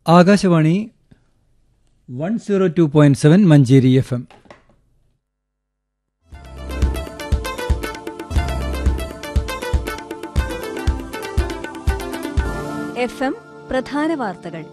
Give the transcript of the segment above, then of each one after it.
Akashvani 102.7 Manjeri FM. FM പ്രധാന വാർത്തകൾ.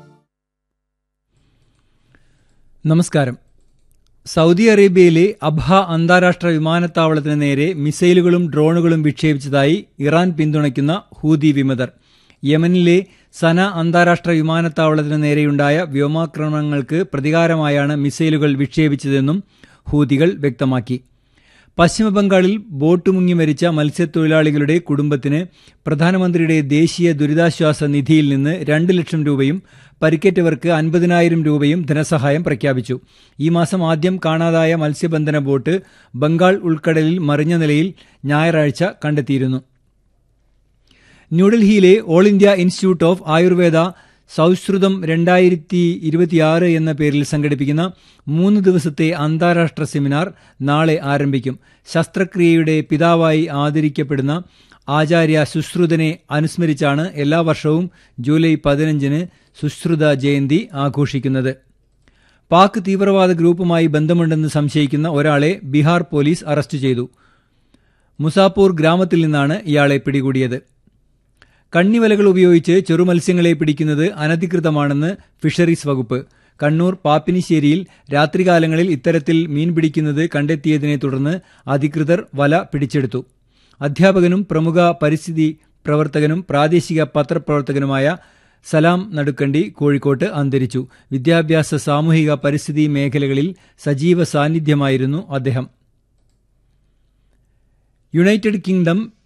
നമസ്കാരം. സൗദി അറേബ്യയിലെ അബ്ഹ അന്താരാഷ്ട്ര വിമാനത്താവളത്തിന് നേരെ മിസൈലുകളും ഡ്രോണുകളും വിക്ഷേപിച്ചതായി ഇറാൻ പിന്തുണയ്ക്കുന്ന ഹൂതി വിമതർ. യമനിലെ സന അന്താരാഷ്ട്ര വിമാനത്താവളത്തിന് നേരെയുണ്ടായ വ്യോമാക്രമണങ്ങൾക്ക് പ്രതികാരമായാണ് മിസൈലുകൾ വിക്ഷേപിച്ചതെന്നും ഹൂതികൾ വ്യക്തമാക്കി. പശ്ചിമബംഗാളിൽ ബോട്ട് മുങ്ങി മരിച്ച മത്സ്യത്തൊഴിലാളികളുടെ കുടുംബത്തിന് പ്രധാനമന്ത്രിയുടെ ദേശീയ ദുരിതാശ്വാസ നിധിയിൽ നിന്ന് 2 ലക്ഷം രൂപയും പരിക്കേറ്റവർക്ക് 50,000 രൂപയും ധനസഹായം പ്രഖ്യാപിച്ചു. ഈ മാസം ആദ്യം കാണാതായ മത്സ്യബന്ധന ബോട്ട് ബംഗാൾ ഉൾക്കടലിൽ മറിഞ്ഞ നിലയിൽ ഞായറാഴ്ച കണ്ടെത്തിയിരുന്നു. ന്യൂഡൽഹിയിലെ all India institute of Ayurveda സൌശ്രുതം 2026 എന്ന പേരിൽ സംഘടിപ്പിക്കുന്ന 3 ദിവസത്തെ അന്താരാഷ്ട്ര സെമിനാർ നാളെ ആരംഭിക്കും. ശസ്ത്രക്രിയയുടെ പിതാവായി ആദരിക്കപ്പെടുന്ന ആചാര്യ സുശ്രുതനെ അനുസ്മരിച്ചാണ് എല്ലാ വർഷവും ജൂലൈ 15-ന് സുശ്രുത ജയന്തി ആഘോഷിക്കുന്നത്. പാക് തീവ്രവാദ ഗ്രൂപ്പുമായി ബന്ധമുണ്ടെന്ന് സംശയിക്കുന്ന ഒരാളെ ബീഹാർ പോലീസ് അറസ്റ്റ് ചെയ്തു. മുസാപൂർ ഗ്രാമത്തിൽ നിന്നാണ് ഇയാളെ പിടികൂടിയത്. കണ്ണിവലകൾ ഉപയോഗിച്ച് ചെറുമത്സ്യങ്ങളെ പിടിക്കുന്നത് അനധികൃതമാണെന്ന് ഫിഷറീസ് വകുപ്പ്. കണ്ണൂർ പാപ്പിനിശ്ശേരിയിൽ രാത്രികാലങ്ങളിൽ ഇത്തരത്തിൽ മീൻ പിടിക്കുന്നത് കണ്ടെത്തിയതിനെ തുടർന്ന് അധികൃതർ വല പിടിച്ചെടുത്തു. അധ്യാപകനും പ്രമുഖ പരിസ്ഥിതി പ്രവർത്തകനും പ്രാദേശിക പത്രപ്രവർത്തകനുമായ സലാം നടുക്കണ്ടി കോഴിക്കോട്ട് അന്തരിച്ചു. വിദ്യാഭ്യാസ, സാമൂഹിക, പരിസ്ഥിതി മേഖലകളിൽ സജീവ സാന്നിധ്യമായിരുന്നു അദ്ദേഹം. United kingdom